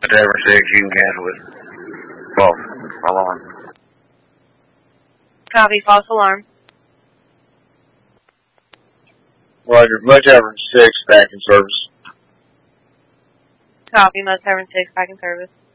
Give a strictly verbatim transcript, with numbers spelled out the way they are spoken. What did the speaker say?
Tavern six, you can cancel it. False alarm. Copy, false alarm. Roger, Mud Tavern six, back in service. Copy, Mud Tavern six, back in service.